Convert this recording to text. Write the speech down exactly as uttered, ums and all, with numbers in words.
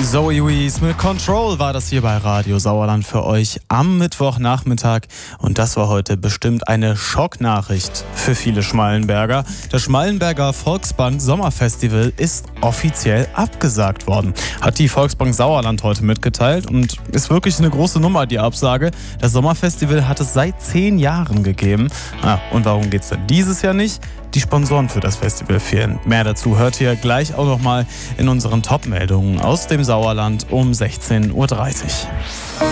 Zoe Wees mit Control war das hier bei Radio Sauerland für euch am Mittwochnachmittag. Und das war heute bestimmt eine Schocknachricht für viele Schmallenberger. Das Schmallenberger Volksbank Sommerfestival ist offiziell abgesagt worden. Hat die Volksbank Sauerland heute mitgeteilt und ist wirklich eine große Nummer, die Absage. Das Sommerfestival hat es seit zehn Jahren gegeben. Ah, und warum geht's denn dieses Jahr nicht? Die Sponsoren für das Festival fehlen. Mehr dazu hört ihr gleich auch noch mal in unseren Top-Meldungen aus dem Sauerland um sechzehn Uhr dreißig.